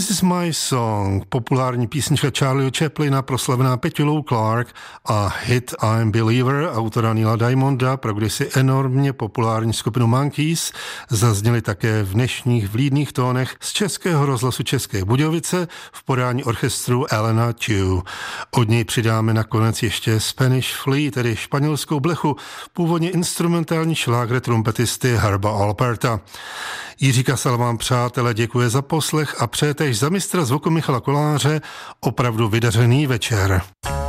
This is my song, populární písnička Charlieho Chaplina, proslavená Petty Lou Clark, a hit I'm Believer autora Neila Diamonda pro kdysi enormně populární skupinu Monkees zazněly také v dnešních vlídných tónech z Českého rozhlasu České Budějovice v podání orchestru Alana Tew. Od něj přidáme nakonec ještě Spanish Flea, tedy španělskou blechu, původně instrumentální šlágr trumpetisty Herba Alperta. Jiří Kasal vám, přátelé, děkuje za poslech a přeje též za mistra zvuku Michala Koláře opravdu vydařený večer.